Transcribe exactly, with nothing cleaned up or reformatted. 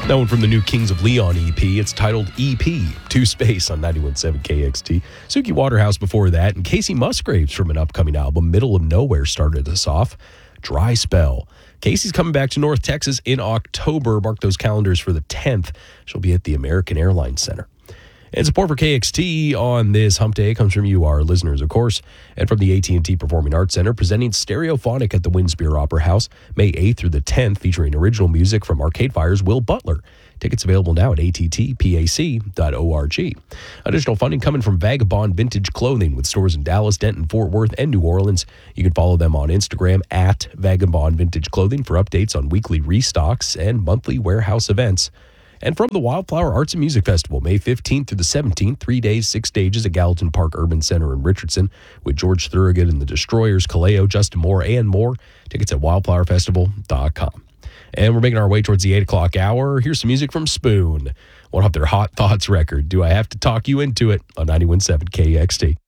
That one from the new Kings of Leon E P. It's titled E P, Two Space on ninety-one point seven K X T. Suki Waterhouse before that, and Casey Musgraves from an upcoming album, Middle of Nowhere, started us off. Dry Spell. Casey's coming back to North Texas in October. Mark those calendars for the tenth. She'll be at the American Airlines Center. And support for K X T on this hump day comes from you, our listeners, of course, and from the A T and T Performing Arts Center, presenting Stereophonic at the Winspear Opera House, May eighth through the tenth, featuring original music from Arcade Fire's Will Butler. Tickets available now at A T T P A C dot org. Additional funding coming from Vagabond Vintage Clothing with stores in Dallas, Denton, Fort Worth, and New Orleans. You can follow them on Instagram at Vagabond Vintage Clothing for updates on weekly restocks and monthly warehouse events. And from the Wildflower Arts and Music Festival, May fifteenth through the seventeenth, three days, six stages at Gallatin Park Urban Center in Richardson with George Thorogood and the Destroyers, Kaleo, Justin Moore, and more. Tickets at wildflower festival dot com. And we're making our way towards the eight o'clock hour. Here's some music from Spoon. One off their Hot Thoughts record, Do I Have to Talk You Into It, on ninety-one point seven K X T.